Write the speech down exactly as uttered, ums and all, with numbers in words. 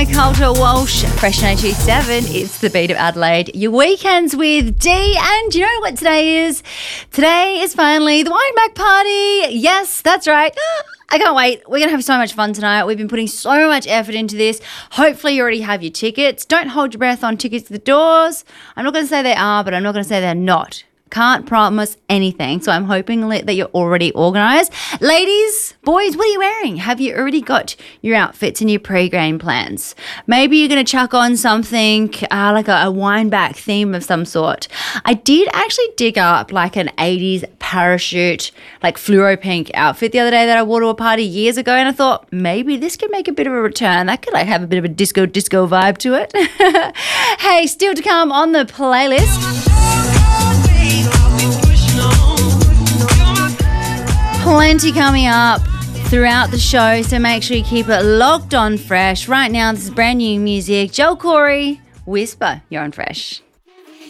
Coulter Walsh, Fresh ninety-two point seven. It's the beat of Adelaide. Your weekends with D. And you know what today is? Today is finally the Wine Back Party. Yes, that's right. I can't wait. We're going to have so much fun tonight. We've been putting so much effort into this. Hopefully you already have your tickets. Don't hold your breath on tickets to the doors. I'm not going to say they are, but I'm not going to say they're not. Can't promise anything, so I'm hoping that you're already organised. Ladies, boys, what are you wearing? Have you already got your outfits and your pre-game plans? Maybe you're going to chuck on something uh, like a, a wine-back theme of some sort. I did actually dig up like an eighties parachute, like fluoro pink outfit the other day that I wore to a party years ago, and I thought maybe this could make a bit of a return. That could like have a bit of a disco disco vibe to it. Hey, still to come on the playlist. Plenty coming up throughout the show, so make sure you keep it locked on Fresh. Right now, this is brand new music. Joel Corey, Whisper, you're on Fresh.